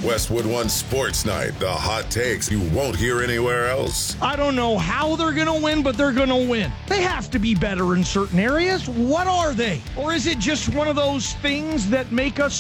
Westwood One Sports Night. The hot takes you won't hear anywhere else. I don't know how they're going to win, but they're going to win. They have to be better in certain areas. What are they? Or is it just one of those things that make us